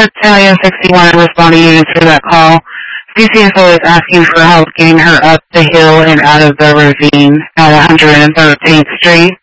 Battalion 61 responding units for that call. CCSO is asking for help getting her up the hill and out of the ravine at 113th Street.